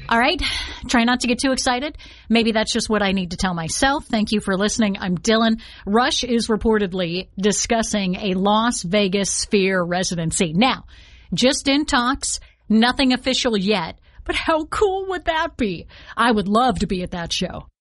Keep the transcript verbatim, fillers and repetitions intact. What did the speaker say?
All right. Try not to get too excited. Maybe that's just what I need to tell myself. Thank you for listening. I'm Dylan. Rush is reportedly discussing a Las Vegas Sphere residency. Now, just in talks, nothing official yet, but how cool would that be? I would love to be at that show.